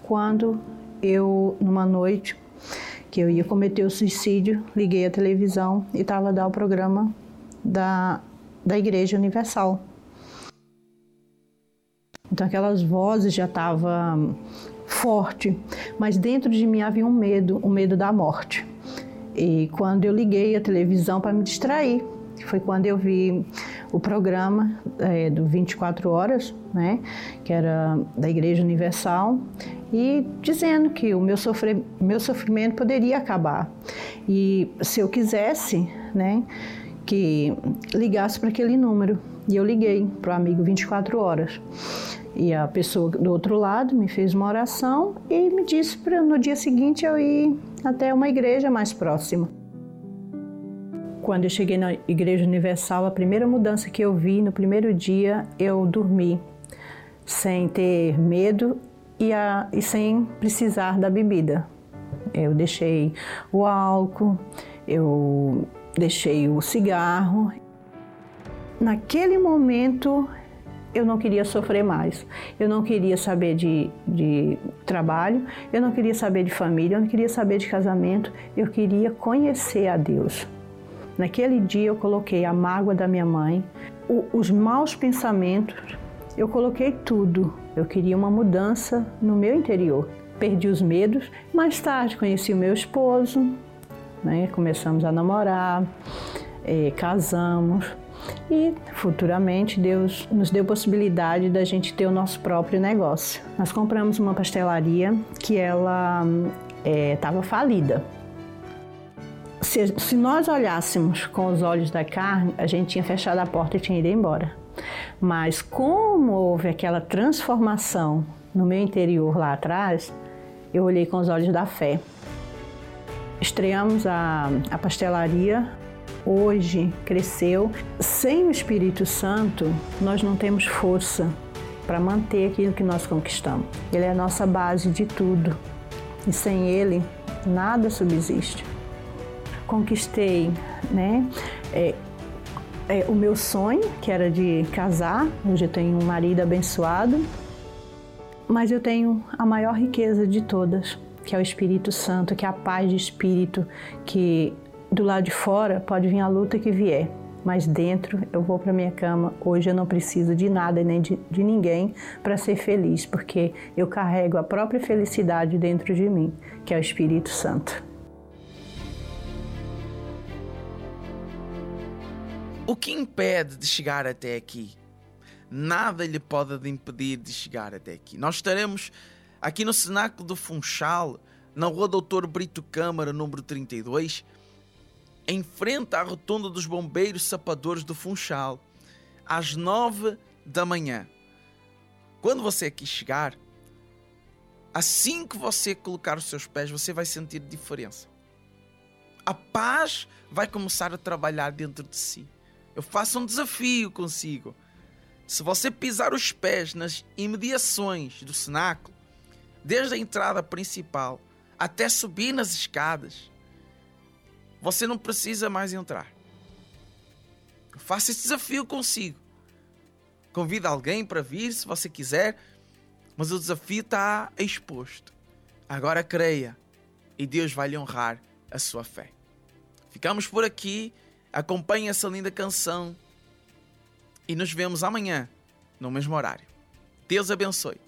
quando eu, numa noite que eu ia cometer o suicídio, liguei a televisão e estava a dar o programa da Igreja Universal. Então aquelas vozes já estavam fortes, mas dentro de mim havia o medo da morte. E quando eu liguei a televisão para me distrair, foi quando eu vi o programa do 24 Horas, né, que era da Igreja Universal, e dizendo que o meu sofrimento poderia acabar. E se eu quisesse, né, que ligasse para aquele número. E eu liguei para o amigo 24 Horas. E a pessoa do outro lado me fez uma oração e me disse para no dia seguinte eu ir até uma igreja mais próxima. Quando eu cheguei na Igreja Universal, a primeira mudança que eu vi, no primeiro dia, eu dormi sem ter medo e sem precisar da bebida. Eu deixei o álcool, eu deixei o cigarro. Naquele momento, eu não queria sofrer mais. Eu não queria saber de trabalho, eu não queria saber de família, eu não queria saber de casamento, eu queria conhecer a Deus. Naquele dia eu coloquei a mágoa da minha mãe, os maus pensamentos, eu coloquei tudo. Eu queria uma mudança no meu interior. Perdi os medos. Mais tarde conheci o meu esposo, né? Começamos a namorar, casamos e futuramente Deus nos deu possibilidade da gente ter o nosso próprio negócio. Nós compramos uma pastelaria que ela estava falida. Se nós olhássemos com os olhos da carne, a gente tinha fechado a porta e tinha ido embora. Mas como houve aquela transformação no meu interior lá atrás, eu olhei com os olhos da fé. Estreamos a pastelaria, hoje cresceu. Sem o Espírito Santo, nós não temos força para manter aquilo que nós conquistamos. Ele é a nossa base de tudo e sem ele, nada subsiste. Conquistei, né, o meu sonho, que era de casar. Hoje eu tenho um marido abençoado, mas eu tenho a maior riqueza de todas, que é o Espírito Santo, que é a paz de espírito, que do lado de fora pode vir a luta que vier, mas dentro eu vou para minha cama. Hoje eu não preciso de nada nem de ninguém para ser feliz, porque eu carrego a própria felicidade dentro de mim, que é o Espírito Santo. O que impede de chegar até aqui? Nada lhe pode impedir de chegar até aqui. Nós estaremos aqui no Cenáculo do Funchal, na Rua Doutor Brito Câmara, número 32, em frente à Rotunda dos Bombeiros Sapadores do Funchal, às 9 da manhã. Quando você aqui chegar, assim que você colocar os seus pés, você vai sentir diferença. A paz vai começar a trabalhar dentro de si. Eu faço um desafio consigo. Se você pisar os pés nas imediações do cenáculo, desde a entrada principal até subir nas escadas, você não precisa mais entrar. Eu faço esse desafio consigo. Convida alguém para vir, se você quiser, mas o desafio está exposto. Agora creia e Deus vai lhe honrar a sua fé. Ficamos por aqui. Acompanhe essa linda canção e nos vemos amanhã no mesmo horário. Deus abençoe.